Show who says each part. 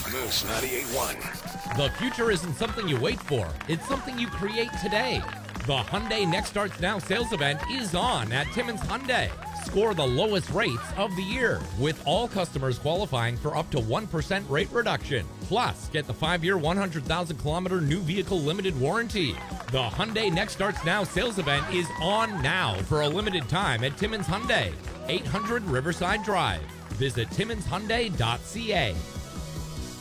Speaker 1: Moose 98.1.
Speaker 2: The future isn't something you wait for. It's something you create today. The Hyundai Next Starts Now sales event is on at Timmins Hyundai. Score the lowest rates of the year, with all customers qualifying for up to 1% rate reduction. Plus, get the 5-year, 100,000-kilometer new vehicle limited warranty. The Hyundai Next Starts Now sales event is on now for a limited time at Timmins Hyundai, 800 Riverside Drive. Visit TimminsHyundai.ca.